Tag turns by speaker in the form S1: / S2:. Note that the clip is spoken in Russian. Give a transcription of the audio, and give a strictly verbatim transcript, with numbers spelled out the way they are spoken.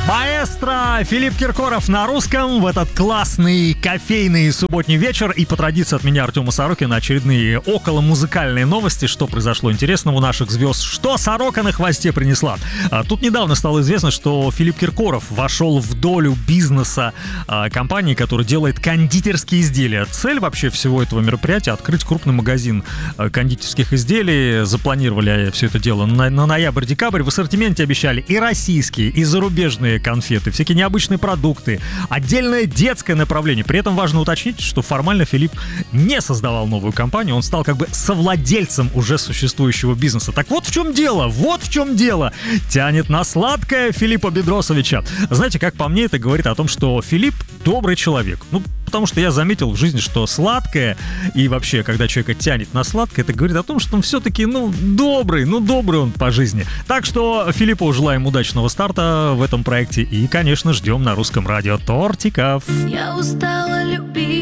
S1: Маэстро Филипп Киркоров на русском в этот классный кофейный субботний вечер. И по традиции от меня, Артема Сорокина, очередные околомузыкальные новости. Что произошло интересного у наших звезд? Что сорока на хвосте принесла? А, тут недавно стало известно, что Филипп Киркоров вошел в долю бизнеса а, компании, которая делает кондитерские изделия. Цель вообще всего этого мероприятия — открыть крупный магазин а, кондитерских изделий. Запланировали все это дело на, на ноябрь-декабрь. В ассортименте обещали и российские, и зарубежные конфеты, всякие необычные продукты, отдельное детское направление. При этом важно уточнить, что формально Филипп не создавал новую компанию, он стал как бы совладельцем уже существующего бизнеса. Так вот в чем дело, вот в чем дело. Тянет на сладкое Филиппа Бедросовича. Знаете, как по мне, это говорит о том, что Филипп добрый человек. Ну, потому что я заметил в жизни, что сладкое и вообще, когда человека тянет на сладкое, это говорит о том, что он все-таки, ну, добрый, ну, добрый он по жизни. Так что Филиппу желаем удачного старта в этом проекте и, конечно, ждем на русском радио тортиков.
S2: Я устала любить.